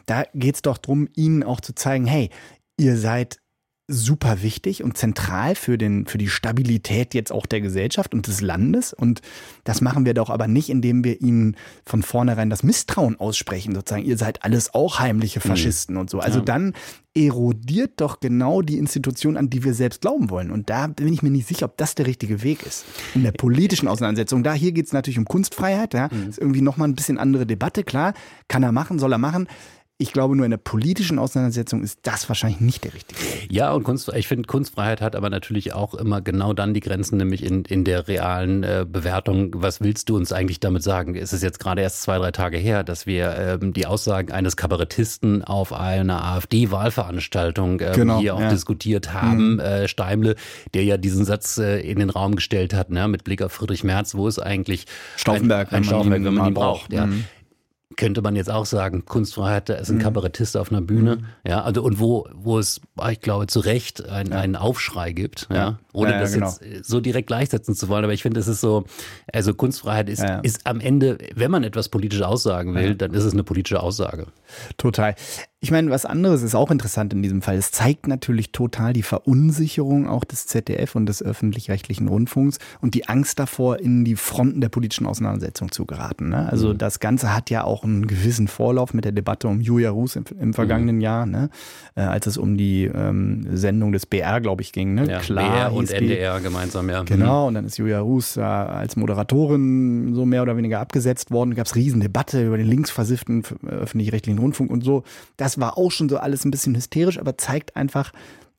da geht es doch darum, ihnen auch zu zeigen, hey, ihr seid super wichtig und zentral für die Stabilität jetzt auch der Gesellschaft und des Landes. Und das machen wir doch aber nicht, indem wir ihnen von vornherein das Misstrauen aussprechen, sozusagen, ihr seid alles auch heimliche Faschisten und so. Also dann erodiert doch genau die Institution, an die wir selbst glauben wollen. Und da bin ich mir nicht sicher, ob das der richtige Weg ist. In der politischen Auseinandersetzung. Hier geht es natürlich um Kunstfreiheit. Ja. Ist irgendwie nochmal ein bisschen andere Debatte. Klar, kann er machen, soll er machen. Ich glaube, nur in der politischen Auseinandersetzung ist das wahrscheinlich nicht der richtige Weg. Ja, und ich finde, Kunstfreiheit hat aber natürlich auch immer genau dann die Grenzen, nämlich in der realen Bewertung. Was willst du uns eigentlich damit sagen? Es ist jetzt gerade erst 2-3 Tage her, dass wir die Aussagen eines Kabarettisten auf einer AfD-Wahlveranstaltung hier auch diskutiert haben. Steimle, der ja diesen Satz in den Raum gestellt hat, ne, mit Blick auf Friedrich Merz, wo ist eigentlich Stauffenberg, wenn man ihn braucht. Ja. Könnte man jetzt auch sagen, Kunstfreiheit, da ist ein Kabarettist auf einer Bühne, ja, also und wo es, ich glaube, zu Recht einen Aufschrei gibt, ja, ohne das jetzt so direkt gleichsetzen zu wollen, aber ich finde, es ist so, also Kunstfreiheit ist am Ende, wenn man etwas politisch aussagen will, dann ist es eine politische Aussage. Total. Ich meine, was anderes ist auch interessant in diesem Fall. Es zeigt natürlich total die Verunsicherung auch des ZDF und des öffentlich-rechtlichen Rundfunks und die Angst davor, in die Fronten der politischen Auseinandersetzung zu geraten. Ne? Also das Ganze hat ja auch einen gewissen Vorlauf mit der Debatte um Julia Ruß im vergangenen Jahr, ne? Als es um die Sendung des BR, glaube ich, ging. Ne? Ja, Klar, BR und NDR gemeinsam, ja. Genau, und dann ist Julia Ruß als Moderatorin so mehr oder weniger abgesetzt worden. Da gab es riesen Debatte über den linksversifften öffentlich-rechtlichen Rundfunk und so. Das war auch schon so alles ein bisschen hysterisch, aber zeigt einfach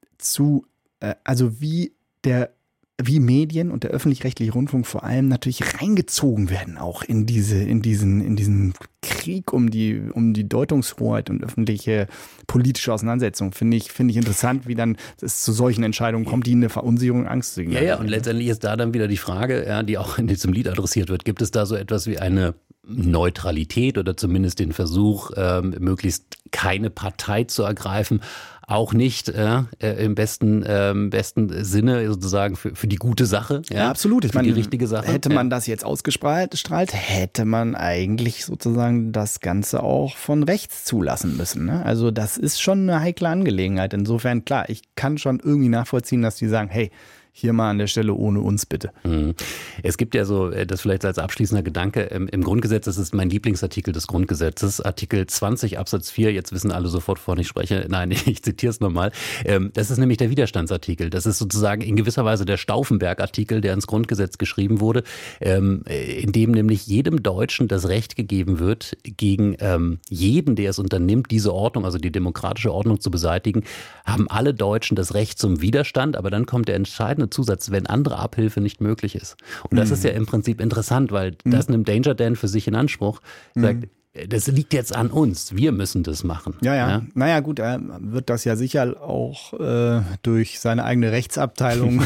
also wie Medien und der öffentlich-rechtliche Rundfunk vor allem natürlich reingezogen werden auch in diesen Krieg um die Deutungshoheit und öffentliche politische Auseinandersetzung. Finde ich interessant, wie dann es zu solchen Entscheidungen kommt, die eine Verunsicherung, Angst signalisieren. Ja, und letztendlich ist da dann wieder die Frage, die auch in diesem Lied adressiert wird, gibt es da so etwas wie eine Neutralität oder zumindest den Versuch, möglichst keine Partei zu ergreifen, auch nicht im besten Sinne sozusagen für die gute Sache. Ja, absolut. Ich meine, die richtige Sache. Hätte man das jetzt ausgestrahlt, hätte man eigentlich sozusagen das Ganze auch von rechts zulassen müssen. Ne? Also das ist schon eine heikle Angelegenheit. Insofern, klar, ich kann schon irgendwie nachvollziehen, dass die sagen, hey, hier mal an der Stelle ohne uns bitte. Es gibt ja so, das vielleicht als abschließender Gedanke, im Grundgesetz, das ist mein Lieblingsartikel des Grundgesetzes, Artikel 20 Absatz 4, jetzt wissen alle sofort, wovon ich spreche, nein, ich zitiere es nochmal, das ist nämlich der Widerstandsartikel, das ist sozusagen in gewisser Weise der Stauffenberg-Artikel, der ins Grundgesetz geschrieben wurde, in dem nämlich jedem Deutschen das Recht gegeben wird, gegen jeden, der es unternimmt, diese Ordnung, also die demokratische Ordnung zu beseitigen, haben alle Deutschen das Recht zum Widerstand, aber dann kommt der entscheidende Zusatz, wenn andere Abhilfe nicht möglich ist. Und das ist ja im Prinzip interessant, weil das nimmt Danger Dan für sich in Anspruch, sagt, das liegt jetzt an uns, wir müssen das machen. Ja. Naja gut, er wird das ja sicher auch durch seine eigene Rechtsabteilung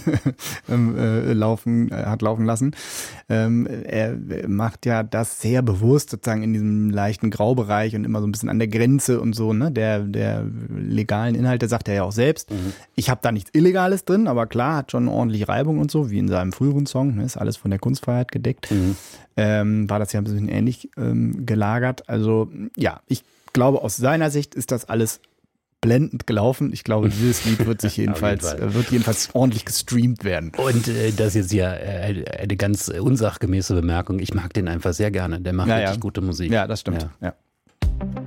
laufen lassen. Er macht ja das sehr bewusst sozusagen in diesem leichten Graubereich und immer so ein bisschen an der Grenze und so, ne, der legalen Inhalte, sagt er ja auch selbst. Ich habe da nichts Illegales drin, aber klar, hat schon ordentlich Reibung und so, wie in seinem früheren Song, ne, ist alles von der Kunstfreiheit gedeckt. War das ja ein bisschen ähnlich gelagert. Also ja, ich glaube, aus seiner Sicht ist das alles blendend gelaufen. Ich glaube, dieses Lied wird jedenfalls ordentlich gestreamt werden. Und das ist ja eine ganz unsachgemäße Bemerkung. Ich mag den einfach sehr gerne. Der macht richtig gute Musik. Ja, das stimmt. Ja.